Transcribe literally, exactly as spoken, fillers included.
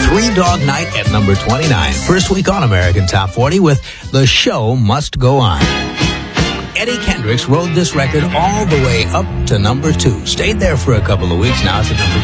Three Dog Night at number twenty-nine. First week on American Top forty with The Show Must Go On. Eddie Kendricks rode this record all the way up to number two. Stayed there for a couple of weeks. Now it's at number